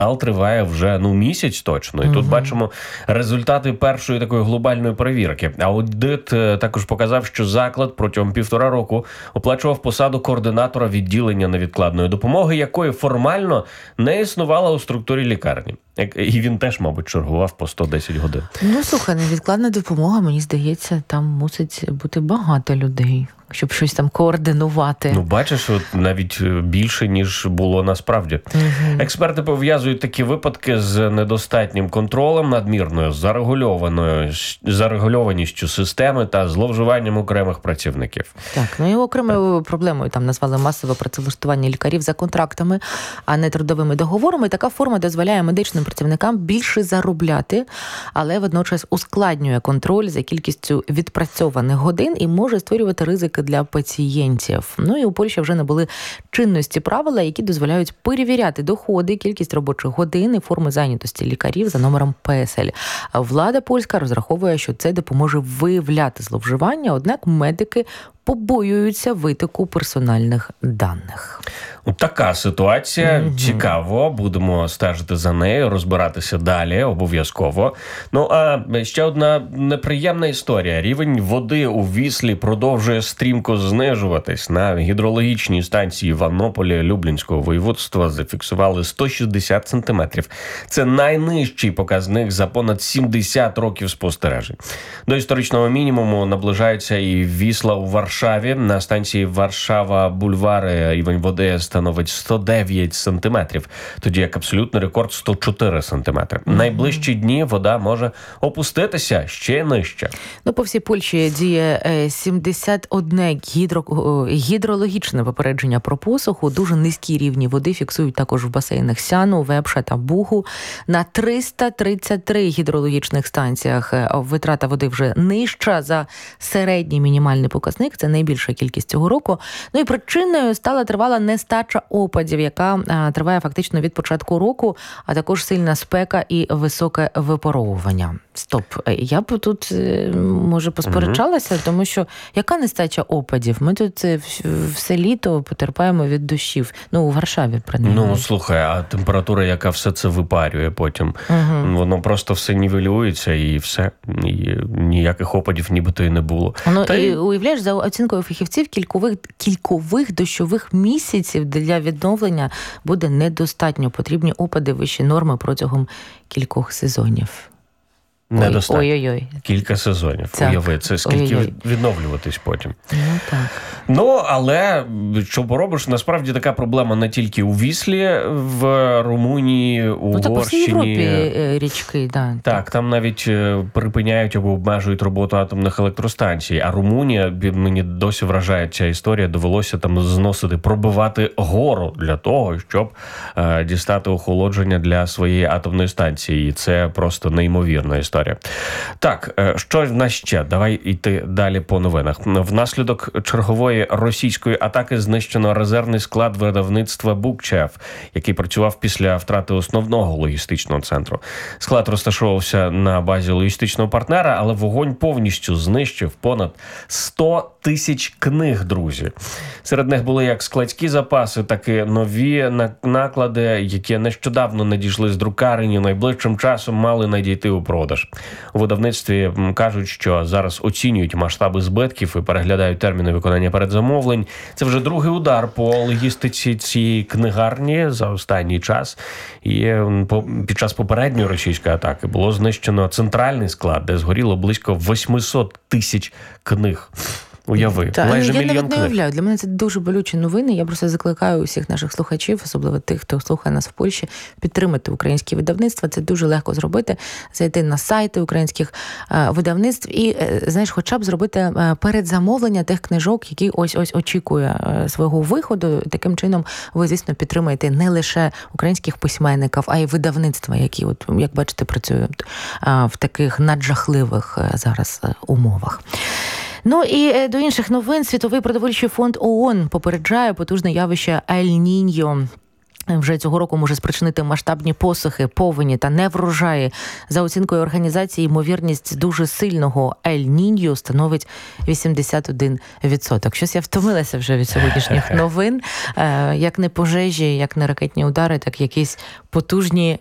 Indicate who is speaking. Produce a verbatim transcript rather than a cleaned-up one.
Speaker 1: але триває вже, ну, місяць точно. І угу. тут бачимо результати першої такої глобальної перевірки. Аудит також показав, що заклад протягом півтора року оплачував посаду координатора відділення невідкладної допомоги, якої формально не існувала у структурі лікарні. І він теж, мабуть, чергував по сто десять годин.
Speaker 2: Ну, слухай, невідкладна допомога, мені здається, там мусить бути багато людей, щоб щось там координувати.
Speaker 1: Ну, бачиш, от навіть більше, ніж було насправді. Угу. Експерти пов'язують такі випадки з недостатнім контролем, надмірною зарегульованою, зарегульованістю системи та зловживанням окремих працівників.
Speaker 2: Так, ну і окремою проблемою там назвали масове працевлаштування лікарів за контрактами, а не трудовими договорами. Така форма дозволяє медичним працівникам більше заробляти, але водночас ускладнює контроль за кількістю відпрацьованих годин і може створювати ризики для пацієнтів. Ну і у Польщі вже набули чинності правила, які дозволяють перевіряти доходи, кількість робочих годин і форми зайнятості лікарів за номером пе ес ель. Влада польська розраховує, що це допоможе виявляти зловживання, однак медики побоюються витоку персональних даних.
Speaker 1: Така ситуація. Mm-hmm. Цікаво. Будемо стежити за нею, розбиратися далі, обов'язково. Ну, а ще одна неприємна історія. Рівень води у Віслі продовжує стрімко знижуватись. На гідрологічній станції в Аннополі Люблінського воєводства зафіксували сто шістдесят сантиметрів. Це найнижчий показник за понад сімдесят років спостережень. До історичного мінімуму наближається і Вісла у Варшаві. На станції Варшава-Бульвари рівень води становить сто дев'ять сантиметрів, тоді як абсолютний рекорд сто чотири сантиметри. Mm-hmm. Найближчі дні вода може опуститися ще нижче.
Speaker 2: Ну, по всій Польщі діє сімдесят одне гідро... гідрологічне попередження про посуху. Дуже низькі рівні води фіксують також в басейнах Сяну, Вепша та Бугу. На триста тридцять три гідрологічних станціях витрата води вже нижча за середній мінімальний показник. Це найбільша кількість цього року. Ну і причиною стала тривала нестача опадів, яка а, триває фактично від початку року, а також сильна спека і високе випаровування. Стоп. Я б тут, може, посперечалася, угу. тому що яка нестача опадів? Ми тут все літо потерпаємо від дощів. Ну, у Варшаві, принаймні.
Speaker 1: Ну, слухай, а температура, яка все це випарює потім, угу. воно просто все нівелюється і все. І ніяких опадів нібито і не було.
Speaker 2: Ну,
Speaker 1: Та
Speaker 2: і уявляєш, за оцінкою фахівців, кількових, кількових дощових місяців для відновлення буде недостатньо. Потрібні опади вищі норми протягом кількох сезонів.
Speaker 1: Недостатньо.
Speaker 2: Ой-ой-ой.
Speaker 1: Кілька сезонів. Так. Уяви, це скільки Ой-ой. відновлюватись потім.
Speaker 2: Ну, так.
Speaker 1: Ну, але, що поробиш, насправді така проблема не тільки у Віслі, в Румунії, у
Speaker 2: ну, так,
Speaker 1: Угорщині.
Speaker 2: Ну, по всій Європі річки, да.
Speaker 1: Так, так, там навіть припиняють або обмежують роботу атомних електростанцій. А Румунія, мені досі вражає ця історія, довелося там зносити, пробивати гору для того, щоб е, дістати охолодження для своєї атомної станції. І це просто неймовірна історія. Так, що в нас ще? Давай йти далі по новинах. Внаслідок чергової російської атаки знищено резервний склад видавництва Букчев, який працював після втрати основного логістичного центру. Склад розташовувався на базі логістичного партнера, але вогонь повністю знищив понад сто тисяч книг, друзі. Серед них були як складські запаси, так і нові наклади, які нещодавно надійшли з друкарні, найближчим часом мали надійти у продаж. У видавництві кажуть, що зараз оцінюють масштаби збитків і переглядають терміни виконання передзамовлень. Це вже другий удар по логістиці цієї книгарні за останній час. І під час попередньої російської атаки було знищено центральний склад, де згоріло близько вісімсот тисяч книг. Уяви,
Speaker 2: Та,
Speaker 1: майже
Speaker 2: я
Speaker 1: мільйон
Speaker 2: навіть не
Speaker 1: книг.
Speaker 2: уявляю. Для мене це дуже болючі новини. Я просто закликаю усіх наших слухачів, особливо тих, хто слухає нас в Польщі, підтримати українські видавництва. Це дуже легко зробити. Зайти на сайти українських е, видавництв і, е, знаєш, хоча б зробити е, передзамовлення тих книжок, які ось-ось очікує е, свого виходу. Таким чином ви, звісно, підтримаєте не лише українських письменників, а й видавництва, які, от, як бачите, працюють е, в таких наджахливих е, зараз е, умовах. Ну і до інших новин. Світовий продовольчий фонд ООН попереджає потужне явище Ель-Ніньо. вже цього року може спричинити масштабні посухи, повені та неврожаї. За оцінкою організації, ймовірність дуже сильного Ель-Ніньо становить вісімдесят один відсоток. Щось я втомилася вже від сьогоднішніх новин. Як не пожежі, як не ракетні удари, так якісь потужні